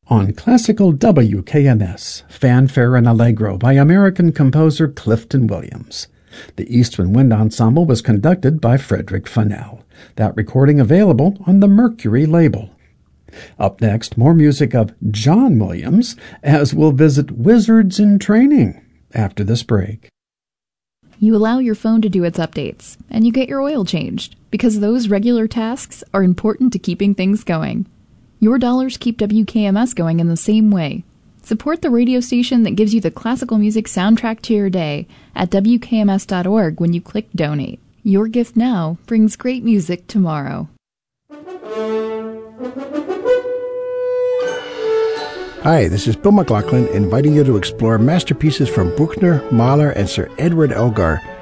On classical WKMS, Fanfare and Allegro by American composer Clifton Williams. The Eastern Wind Ensemble was conducted by Frederick Fennell. That recording available on the Mercury label. Up next, more music of John Williams, as we'll visit Wizards in Training after this break. You allow your phone to do its updates, and you get your oil changed, because those regular tasks are important to keeping things going. Your dollars keep WKMS going in the same way. Support the radio station that gives you the classical music soundtrack to your day at WKMS.org when you click Donate. Your gift now brings great music tomorrow. Hi, this is Bill McLaughlin inviting you to explore masterpieces from Bruckner, Mahler, and Sir Edward Elgar